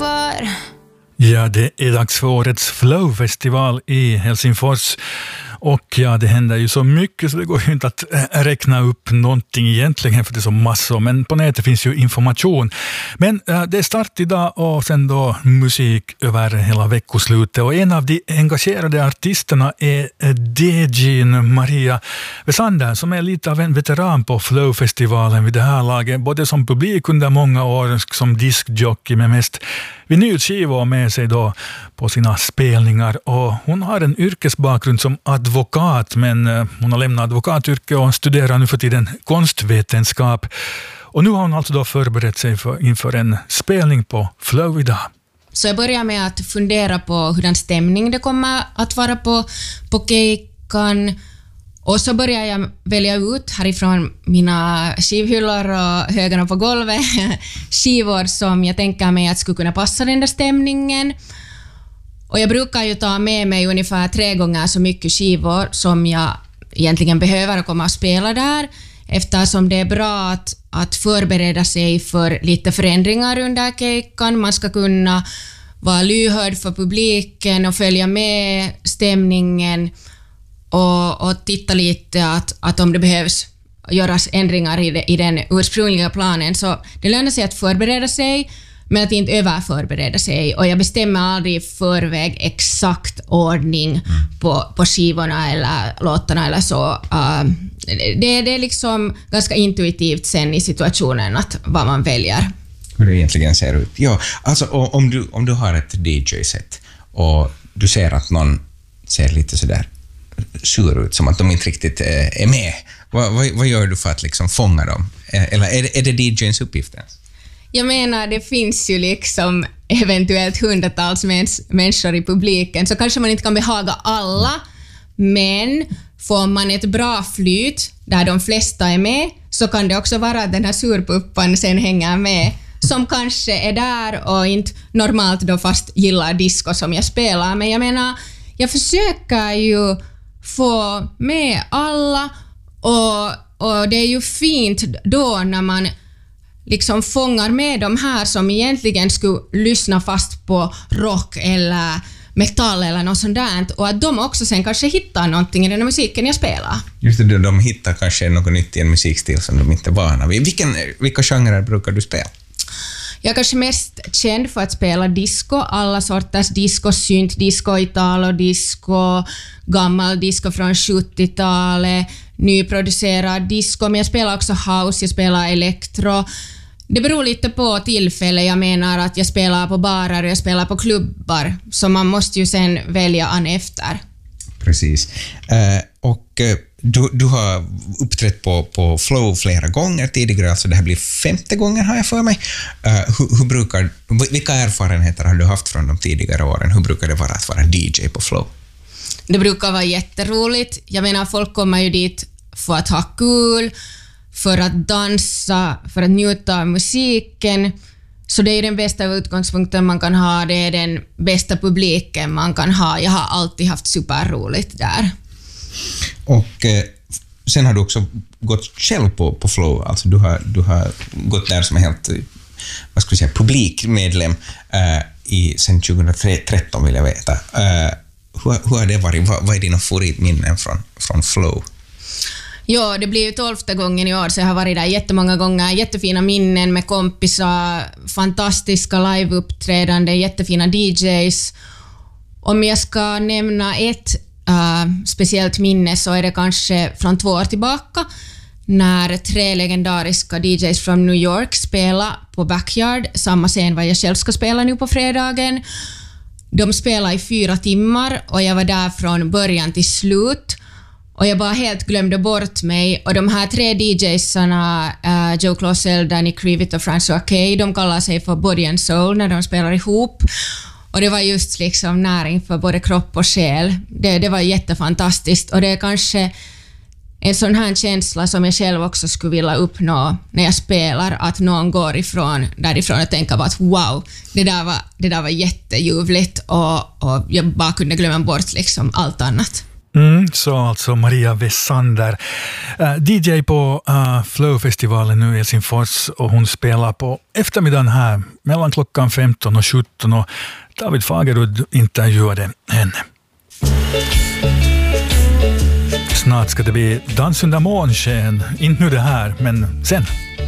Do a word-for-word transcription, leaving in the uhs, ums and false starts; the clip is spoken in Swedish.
för. Ja, det är dags för årets Flow-festival i Helsingfors. Och ja, det händer ju så mycket så det går ju inte att räkna upp någonting egentligen för det är så massor. Men på nätet finns ju information. Men äh, det är start idag och sen då musik över hela veckoslutet. Och en av de engagerade artisterna är D J:n Maria Vesander som är lite av en veteran på Flow-festivalen vid det här laget. Både som publik under många år som diskjockey med mest vinylskivor med sig då på sina spelningar. Och hon har en yrkesbakgrund som advokat, men hon har lämnat advokatyrket och studerar nu för tiden konstvetenskap. Och nu har hon alltså då förberett sig för, inför en spelning på Flow idag. Så jag börjar med att fundera på hur den stämning det kommer att vara på, på kejkan. Och så börjar jag välja ut härifrån mina skivhyllor och högarna på golvet skivor som jag tänker mig att skulle kunna passa den där stämningen. Och jag brukar ju ta med mig ungefär tre gånger så mycket skivor som jag egentligen behöver komma och spela där, eftersom det är bra att, att förbereda sig för lite förändringar under kejkan. Man ska kunna vara lyhörd för publiken och följa med stämningen och, och titta lite att, att om det behövs göras ändringar i, det, i den ursprungliga planen. Så det lönar sig att förbereda sig, men att inte överförbereda sig. Och jag bestämmer aldrig i förväg exakt ordning mm. på, på skivorna eller låtarna eller så. Uh, det, det är liksom ganska intuitivt sen i situationen att vad man väljer. Hur det egentligen ser ut. Ja, alltså om du, om du har ett D J-set och du ser att någon ser lite sådär sur ut, som att de inte riktigt eh, är med. Vad, vad, vad gör du för att liksom fånga dem? Eller är det, är det D J:ns uppgift ens? Jag menar, det finns ju liksom eventuellt hundratals mäns- människor i publiken, så kanske man inte kan behaga alla, men får man ett bra flyt där de flesta är med, så kan det också vara att den här surpuppan sen hänger med, som kanske är där och inte normalt då fast gillar disco som jag spelar. Men jag menar, jag försöker ju få med alla, och, och det är ju fint då när man liksom fångar med de här som egentligen skulle lyssna fast på rock eller metall eller något sånt där, och att de också sen kanske hittar någonting i den musiken jag spelar. Just det, de hittar kanske något nytt i en musikstil som de inte är vana vid. Vilken, vilka genrer brukar du spela? Jag är kanske mest känd för att spela disco, alla sorters disco, synt, disco, italo, disco, gammal disco från sjuttiotalet, nyproducerad disco, men jag spelar också house, jag spelar elektro. Det beror lite på tillfälle. Jag menar att jag spelar på barer och jag spelar på klubbar, så man måste ju sen välja an efter. Precis. Uh, och uh, du, du har uppträtt på, på Flow flera gånger tidigare, alltså det här blir femte gången har jag för mig. Uh, hur, hur brukar, vilka erfarenheter har du haft från de tidigare åren? Hur brukar det vara att vara D J på Flow? Det brukar vara jätteroligt. Jag menar, folk kommer ju dit för att ha kul, för att dansa, för att njuta av musiken. Så det är den bästa utgångspunkten man kan ha, det är den bästa publiken man kan ha. Jag har alltid haft superroligt där. Och eh, sen har du också gått själv på, på Flow, alltså du har, du har gått där som helt, vad ska jag säga, publikmedlem eh, i, sen tjugohundratretton vill jag veta. Eh, hur, hur har det varit? Vad, vad är dina favoritminnen från, från Flow? Ja, det blir ju tolfte gången i år, så jag har varit där jättemånga gånger. Jättefina minnen med kompisar, fantastiska liveuppträdande, jättefina D Js. Om jag ska nämna ett uh, speciellt minne så är det kanske från två år tillbaka, när tre legendariska D Js från New York spelade på Backyard, samma scen vad jag själv ska spela nu på fredagen. De spelade i fyra timmar och jag var där från början till slut. Och jag bara helt glömde bort mig. Och de här tre D Jsarna, uh, Joe Clausel, Danny Krivit och François Kay, de kallar sig för Body and Soul när de spelar ihop. Och det var just liksom näring för både kropp och själ. Det, det var jättefantastiskt. Och det är kanske en sån här känsla som jag själv också skulle vilja uppnå när jag spelar. Att någon går ifrån, därifrån och tänker bara att wow, det där var, det där var jätteljuvligt. Och, och jag bara kunde glömma bort liksom allt annat. Mm, så alltså Maria Wessander, uh, D J på uh, Flow-festivalen nu i Helsingfors, och hon spelar på eftermiddagen här mellan klockan femton och sjutton, och David Fagerud intervjuade henne. Snart ska det bli dans under månsken, inte nu det här, men sen.